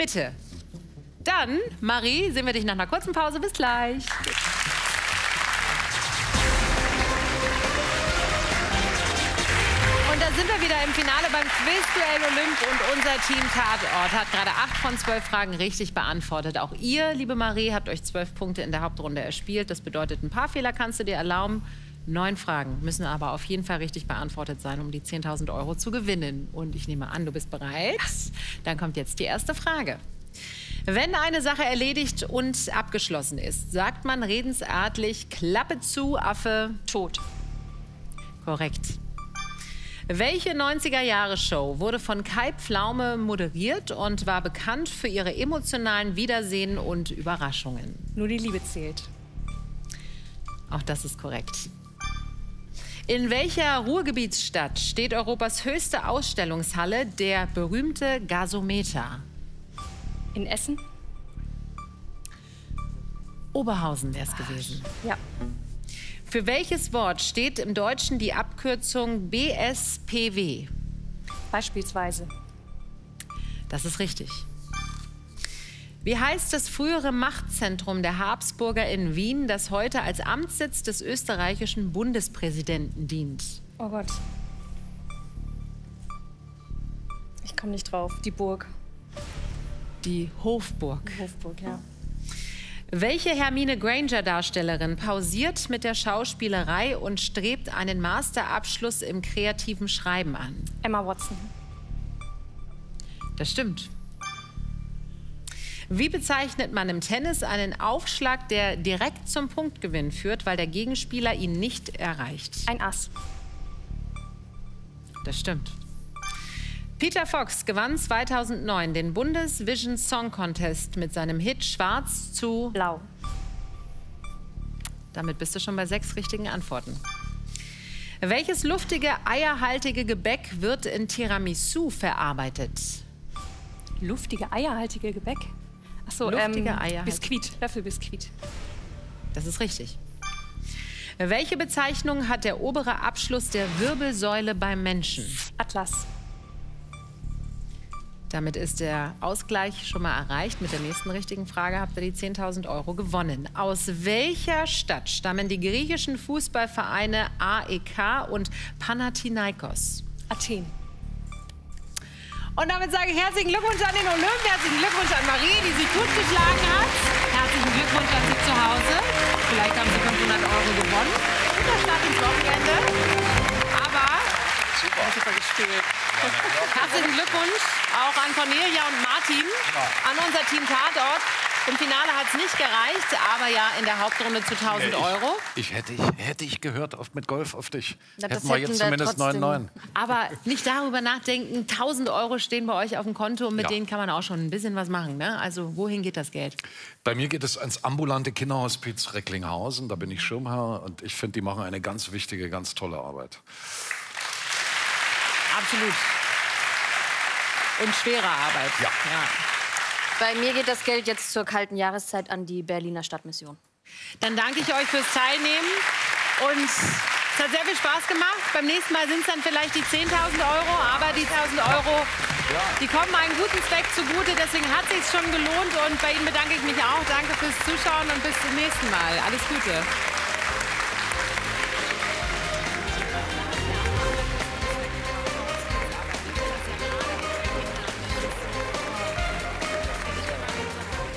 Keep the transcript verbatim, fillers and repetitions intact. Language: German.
Mitte. Dann, Marie, sehen wir dich nach einer kurzen Pause. Bis gleich. Und da sind wir wieder im Finale beim Quizduell Olymp und unser Team Tatort hat gerade acht von zwölf Fragen richtig beantwortet. Auch ihr, liebe Marie, habt euch zwölf Punkte in der Hauptrunde erspielt. Das bedeutet, ein paar Fehler kannst du dir erlauben. Neun Fragen müssen aber auf jeden Fall richtig beantwortet sein, um die zehntausend Euro zu gewinnen. Und ich nehme an, du bist bereit. Dann kommt jetzt die erste Frage. Wenn eine Sache erledigt und abgeschlossen ist, sagt man redensartlich Klappe zu, Affe, tot. Korrekt. Welche neunziger-Jahre-Show wurde von Kai Pflaume moderiert und war bekannt für ihre emotionalen Wiedersehen und Überraschungen? Nur die Liebe zählt. Auch das ist korrekt. In welcher Ruhrgebietsstadt steht Europas höchste Ausstellungshalle, der berühmte Gasometer? In Essen? Oberhausen wäre es gewesen. Ja. Für welches Wort steht im Deutschen die Abkürzung B S P W? Beispielsweise. Das ist richtig. Wie heißt das frühere Machtzentrum der Habsburger in Wien, das heute als Amtssitz des österreichischen Bundespräsidenten dient? Oh Gott. Ich komme nicht drauf. Die Burg. Die Hofburg. Hofburg, ja. Welche Hermine Granger-Darstellerin pausiert mit der Schauspielerei und strebt einen Masterabschluss im kreativen Schreiben an? Emma Watson. Das stimmt. Wie bezeichnet man im Tennis einen Aufschlag, der direkt zum Punktgewinn führt, weil der Gegenspieler ihn nicht erreicht? Ein Ass. Das stimmt. Peter Fox gewann zweitausendneun den Bundesvision Song Contest mit seinem Hit Schwarz zu Blau. Damit bist du schon bei sechs richtigen Antworten. Welches luftige, eierhaltige Gebäck wird in Tiramisu verarbeitet? Luftige, eierhaltige Gebäck? Achso, Luftige, ähm, eierhaltige. Biskuit. Löffelbiskuit. Das ist richtig. Welche Bezeichnung hat der obere Abschluss der Wirbelsäule beim Menschen? Atlas. Damit ist der Ausgleich schon mal erreicht. Mit der nächsten richtigen Frage habt ihr die zehntausend Euro gewonnen. Aus welcher Stadt stammen die griechischen Fußballvereine A E K und Panathinaikos? Athen. Und damit sage ich herzlichen Glückwunsch an den Olymp, herzlichen Glückwunsch an Marie, die sich gut geschlagen hat. Herzlichen Glückwunsch an Sie zu Hause. Vielleicht haben Sie fünfhundert Euro gewonnen. Guter Start ins Wochenende. Aber Super. Super gespielt. herzlichen Glückwunsch auch an Cornelia und Martin, an unser Team Tatort. Im Finale hat es nicht gereicht, aber ja in der Hauptrunde zu tausend Nee, ich, Euro. Ich hätte, ich hätte ich gehört auf, mit Golf auf dich. Na, das hätten wir hätten jetzt wir zumindest trotzdem- neun neun. Aber nicht darüber nachdenken, tausend Euro stehen bei euch auf dem Konto und mit Ja. denen kann man auch schon ein bisschen was machen. Ne? Also wohin geht das Geld? Bei mir geht es ans ambulante Kinderhospiz Recklinghausen. Da bin ich Schirmherr und ich finde, die machen eine ganz wichtige, ganz tolle Arbeit. Absolut. Und schwere Arbeit. Ja. ja. Bei mir geht das Geld jetzt zur kalten Jahreszeit an die Berliner Stadtmission. Dann danke ich euch fürs Teilnehmen und es hat sehr viel Spaß gemacht. Beim nächsten Mal sind es dann vielleicht die zehntausend Euro, aber die tausend Euro, die kommen einen guten Zweck zugute. Deswegen hat es sich schon gelohnt und bei Ihnen bedanke ich mich auch. Danke fürs Zuschauen und bis zum nächsten Mal. Alles Gute.